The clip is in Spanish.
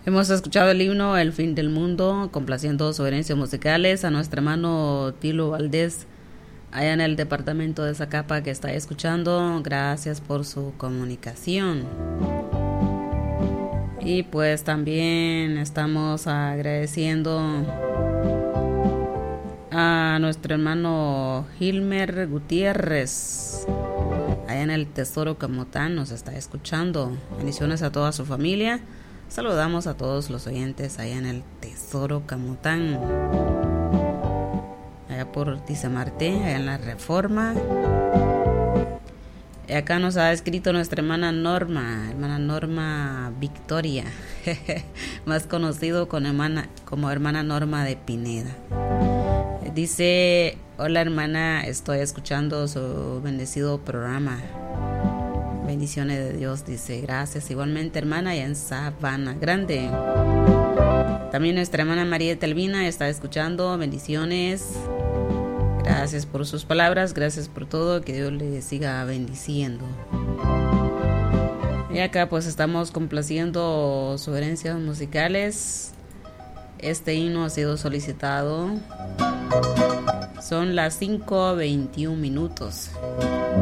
Hemos escuchado el himno El fin del mundo, complaciendo sugerencias musicales a nuestro hermano Tilo Valdés, allá en el departamento de Zacapa, que está escuchando. Gracias por su comunicación. Y pues también estamos agradeciendo a nuestro hermano Gilmer Gutiérrez, allá en el Tesoro Camotán, nos está escuchando. Bendiciones a toda su familia. Saludamos a todos los oyentes allá en el Tesoro Camotán, allá por Tizamarte, allá en la Reforma. Y acá nos ha escrito nuestra hermana Norma Victoria, más conocido como hermana Norma de Pineda. Dice: hola hermana, estoy escuchando su bendecido programa. Bendiciones de Dios, dice. Gracias igualmente hermana, ya en Sabana Grande. También nuestra hermana María Telvina está escuchando. Bendiciones. Gracias por sus palabras, gracias por todo, que Dios le siga bendiciendo. Y acá pues estamos complaciendo sugerencias musicales. Este himno ha sido solicitado. Son las 5:21.